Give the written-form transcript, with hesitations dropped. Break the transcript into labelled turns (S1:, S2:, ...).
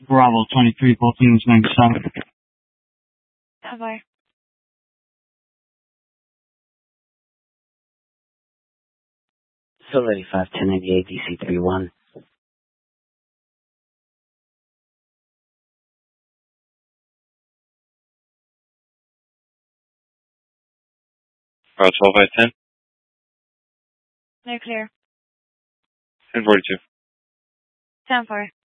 S1: Bravo 23, both units 97.
S2: Bye-bye.
S3: Silver 85, 1098, DC 31.
S4: Bravo 12 by 10.
S2: No clear.
S4: 1042.
S2: 10-4.